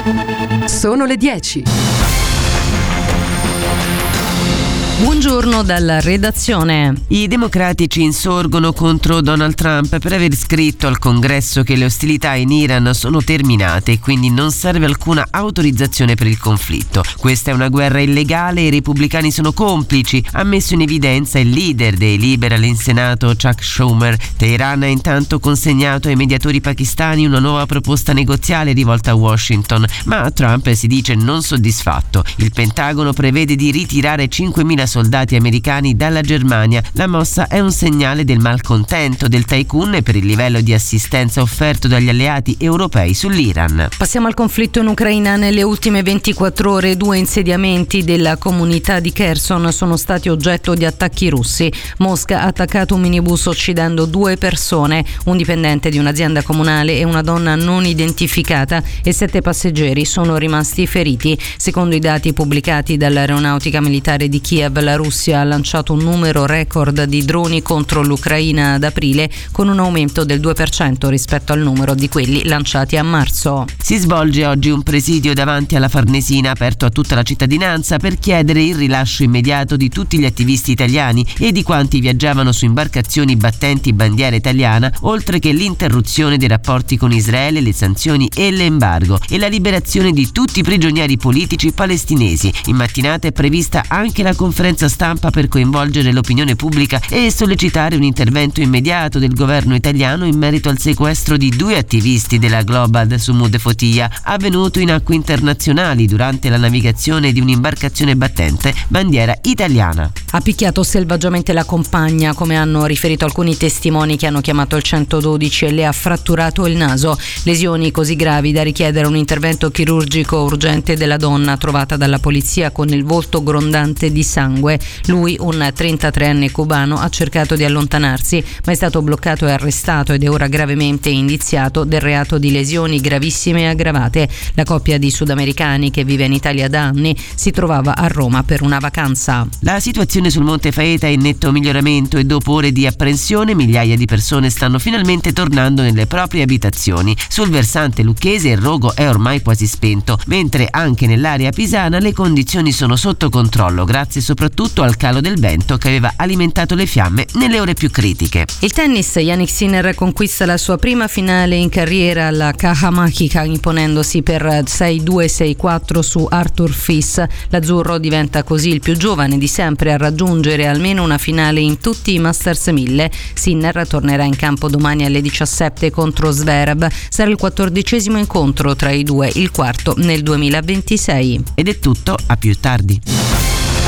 Sono le 10. Buongiorno dalla redazione. I democratici insorgono contro Donald Trump per aver scritto al Congresso che le ostilità in Iran sono terminate e quindi non serve alcuna autorizzazione per il conflitto. Questa è una guerra illegale e i repubblicani sono complici, ha messo in evidenza il leader dei liberal in Senato, Chuck Schumer. Teheran ha intanto consegnato ai mediatori pakistani una nuova proposta negoziale rivolta a Washington, ma Trump si dice non soddisfatto. Il Pentagono prevede di ritirare 5.000 soldati americani dalla Germania. La mossa è un segnale del malcontento del tycoon per il livello di assistenza offerto dagli alleati europei sull'Iran. Passiamo al conflitto in Ucraina. Nelle ultime 24 ore 2 insediamenti della comunità di Kherson sono stati oggetto di attacchi russi. Mosca ha attaccato un minibus uccidendo 2 persone, un dipendente di un'azienda comunale e una donna non identificata, e 7 passeggeri sono rimasti feriti. Secondo i dati pubblicati dall'aeronautica militare di Kiev, la Russia ha lanciato un numero record di droni contro l'Ucraina ad aprile, con un aumento del 2% rispetto al numero di quelli lanciati a marzo. Si svolge oggi un presidio davanti alla Farnesina aperto a tutta la cittadinanza per chiedere il rilascio immediato di tutti gli attivisti italiani e di quanti viaggiavano su imbarcazioni battenti bandiera italiana, oltre che l'interruzione dei rapporti con Israele, le sanzioni e l'embargo, e la liberazione di tutti i prigionieri politici palestinesi. In mattinata è prevista anche la conferenza stampa per coinvolgere l'opinione pubblica e sollecitare un intervento immediato del governo italiano in merito al sequestro di 2 attivisti della Global Sumud Fotia, avvenuto in acque internazionali durante la navigazione di un'imbarcazione battente bandiera italiana. Ha picchiato selvaggiamente la compagna, come hanno riferito alcuni testimoni che hanno chiamato il 112, e le ha fratturato il naso. Lesioni così gravi da richiedere un intervento chirurgico urgente della donna, trovata dalla polizia con il volto grondante di sangue. Lui, un 33enne cubano, ha cercato di allontanarsi, ma è stato bloccato e arrestato ed è ora gravemente indiziato del reato di lesioni gravissime e aggravate. La coppia di sudamericani, che vive in Italia da anni, si trovava a Roma per una vacanza. La situazione sul Monte Faeta è in netto miglioramento e dopo ore di apprensione migliaia di persone stanno finalmente tornando nelle proprie abitazioni. Sul versante lucchese il rogo è ormai quasi spento, mentre anche nell'area pisana le condizioni sono sotto controllo, grazie soprattutto al calo del vento che aveva alimentato le fiamme nelle ore più critiche. Il tennis. Jannik Sinner conquista la sua prima finale in carriera alla Cajamarca, imponendosi per 6-2-6-4 su Arthur Fils. L'azzurro diventa così il più giovane di sempre a raggiungere almeno una finale in tutti i Masters 1000. Sinner tornerà in campo domani alle 17 contro Zverev. Sarà il 14° incontro tra i due, il quarto nel 2026. Ed è tutto, a più tardi.